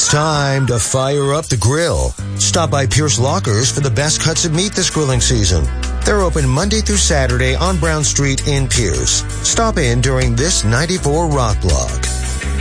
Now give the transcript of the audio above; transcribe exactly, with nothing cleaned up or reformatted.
It's time to fire up the grill. Stop by Pierce Lockers for the best cuts of meat this grilling season. They're open Monday through Saturday on Brown Street in Pierce. Stop in during this ninety-four Rock Block.